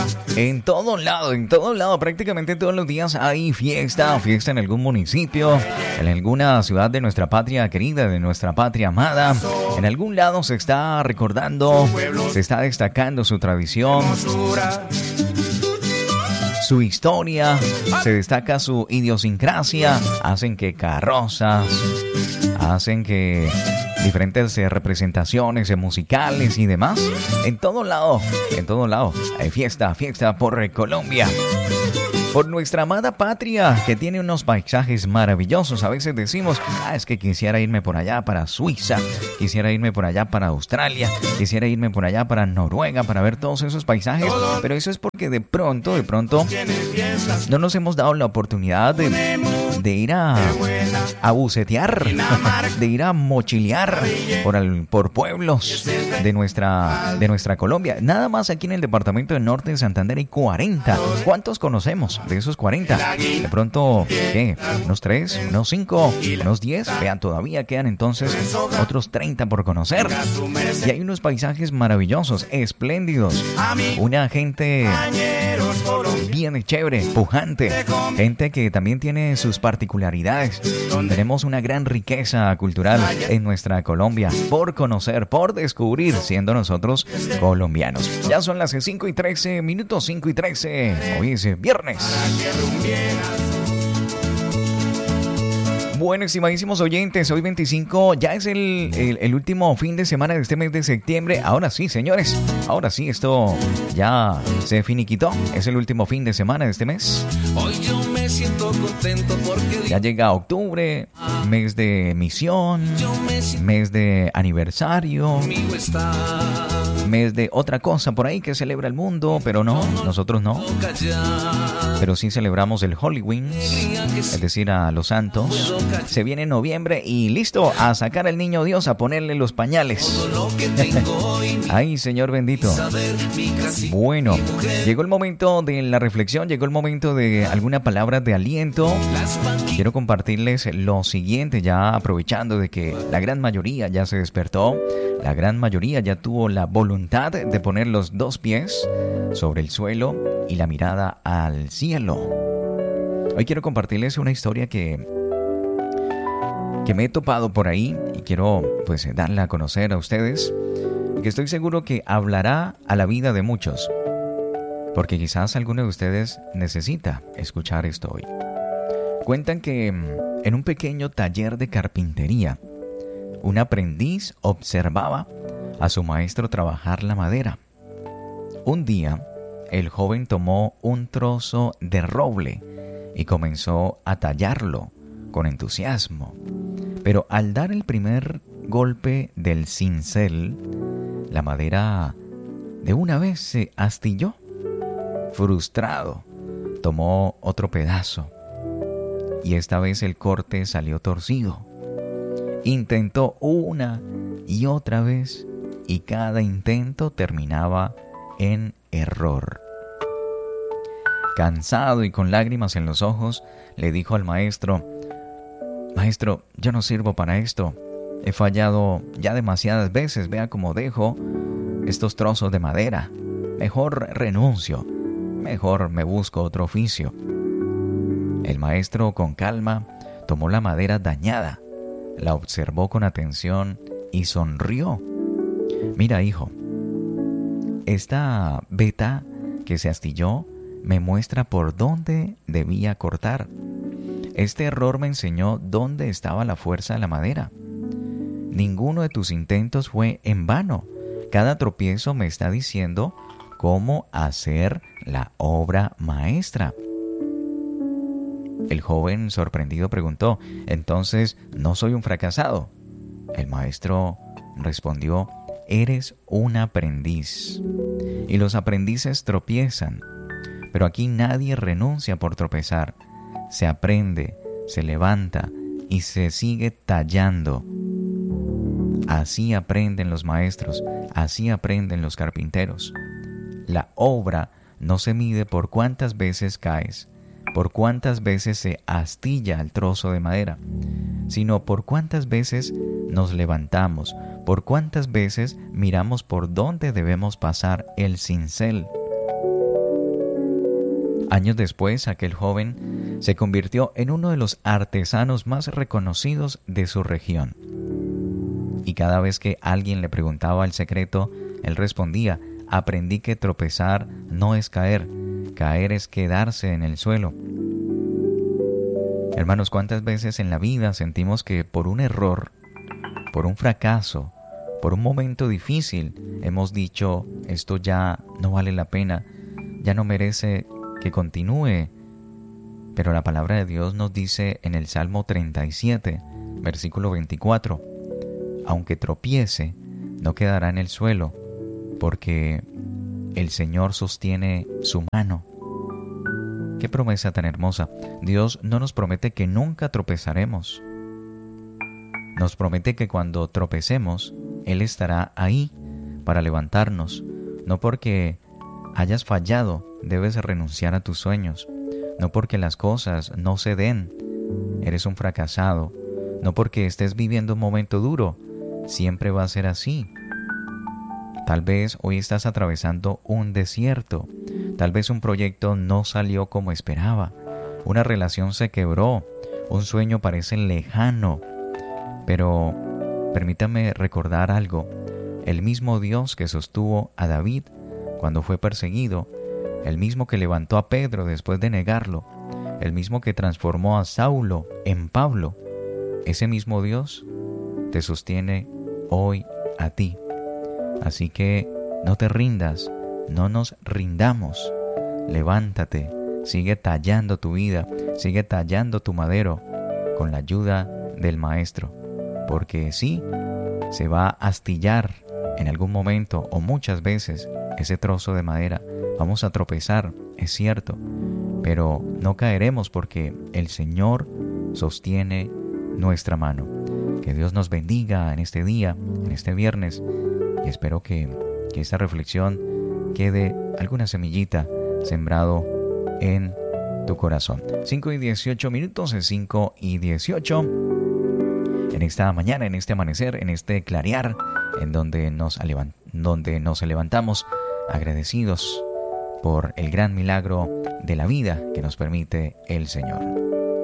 En todo lado, prácticamente todos los días hay fiesta en algún municipio, en alguna ciudad de nuestra patria querida, de nuestra patria amada. En algún lado se está recordando, se está destacando su tradición, su historia, se destaca su idiosincrasia. Hacen que carrozas, hacen que diferentes representaciones musicales y demás. En todo lado hay fiesta por Colombia, por nuestra amada patria, que tiene unos paisajes maravillosos. A veces decimos, es que quisiera irme por allá para Suiza, quisiera irme por allá para Australia, quisiera irme por allá para Noruega para ver todos esos paisajes, pero eso es porque de pronto no nos hemos dado la oportunidad de ir a bucetear, de ir a mochilear por pueblos de nuestra Colombia. Nada más aquí en el departamento del Norte de Santander hay 40. ¿Cuántos conocemos de esos 40? De pronto, ¿qué? ¿Unos 3? ¿Unos 5? ¿Unos 10? Vean, todavía quedan entonces otros 30 por conocer. Y hay unos paisajes maravillosos, espléndidos. Una gente bien chévere, pujante. Gente que también tiene sus particularidades. Tenemos una gran riqueza cultural en nuestra Colombia por conocer, por descubrir, siendo nosotros colombianos. Ya son las 5:13, 5:13. Hoy es viernes. Bueno, estimadísimos oyentes, hoy 25, ya es el último fin de semana de este mes de septiembre. Ahora sí, señores, ahora sí, esto ya se finiquitó. Es el último fin de semana de este mes. Hoy yo me siento contento porque ya llega octubre, mes de misión, mes de aniversario, mes de otra cosa por ahí que celebra el mundo, pero no, nosotros no. Pero sí celebramos el Halloween, es decir, a los santos. Se viene noviembre y listo, a sacar al niño Dios, a ponerle los pañales. Ay, Señor bendito. Bueno, llegó el momento de la reflexión, llegó el momento de alguna palabra de aliento. Quiero compartirles lo siguiente, ya aprovechando de que la gran mayoría ya se despertó. La gran mayoría ya tuvo la voluntad de poner los dos pies sobre el suelo y la mirada al cielo. Hoy quiero compartirles una historia que me he topado por ahí y quiero pues darla a conocer a ustedes, que estoy seguro que hablará a la vida de muchos, porque quizás alguno de ustedes necesita escuchar esto hoy. Cuentan que en un pequeño taller de carpintería, un aprendiz observaba a su maestro trabajar la madera. Un día, el joven tomó un trozo de roble y comenzó a tallarlo con entusiasmo. Pero al dar el primer golpe del cincel, la madera de una vez se astilló. Frustrado, tomó otro pedazo y esta vez el corte salió torcido. Intentó una y otra vez y cada intento terminaba en error. Cansado y con lágrimas en los ojos, le dijo al maestro: «Maestro, yo no sirvo para esto. He fallado ya demasiadas veces. Vea cómo dejo estos trozos de madera. Mejor renuncio. Mejor me busco otro oficio». El maestro, con calma, tomó la madera dañada, la observó con atención y sonrió. «Mira, hijo, esta veta que se astilló me muestra por dónde debía cortar. Este error me enseñó dónde estaba la fuerza de la madera. Ninguno de tus intentos fue en vano. Cada tropiezo me está diciendo cómo hacer la obra maestra». El joven, sorprendido, preguntó: «Entonces, ¿no soy un fracasado?». El maestro respondió: «Eres un aprendiz. Y los aprendices tropiezan. Pero aquí nadie renuncia por tropezar. Se aprende, se levanta y se sigue tallando. Así aprenden los maestros, así aprenden los carpinteros. La obra no se mide por cuántas veces caes, por cuántas veces se astilla el trozo de madera, sino por cuántas veces nos levantamos, por cuántas veces miramos por dónde debemos pasar el cincel». Años después, aquel joven se convirtió en uno de los artesanos más reconocidos de su región. Y cada vez que alguien le preguntaba el secreto, él respondía: aprendí que tropezar no es caer, caer es quedarse en el suelo. Hermanos, ¿cuántas veces en la vida sentimos que por un error, por un fracaso, por un momento difícil, hemos dicho: esto ya no vale la pena, ya no merece que continúe? Pero la palabra de Dios nos dice en el Salmo 37, versículo 24, aunque tropiece, no quedará en el suelo, porque el Señor sostiene su mano. ¡Qué promesa tan hermosa! Dios no nos promete que nunca tropezaremos. Nos promete que cuando tropecemos, Él estará ahí para levantarnos. No porque hayas fallado, debes renunciar a tus sueños. No porque las cosas no se den, eres un fracasado. No porque estés viviendo un momento duro, siempre va a ser así. Tal vez hoy estás atravesando un desierto. Tal vez un proyecto no salió como esperaba. Una relación se quebró. Un sueño parece lejano. Pero permítame recordar algo. El mismo Dios que sostuvo a David cuando fue perseguido, el mismo que levantó a Pedro después de negarlo, el mismo que transformó a Saulo en Pablo, ese mismo Dios te sostiene hoy a ti. Así que no te rindas, no nos rindamos. Levántate, sigue tallando tu vida, sigue tallando tu madero con la ayuda del Maestro. Porque sí, se va a astillar en algún momento o muchas veces ese trozo de madera. Vamos a tropezar, es cierto, pero no caeremos porque el Señor sostiene nuestra mano. Que Dios nos bendiga en este día, en este viernes, y espero que esta reflexión quede alguna semillita sembrado en tu corazón. 5:18 minutos, es 5:18. En esta mañana, en este amanecer, en este clarear, en donde nos levantamos agradecidos por el gran milagro de la vida que nos permite el Señor.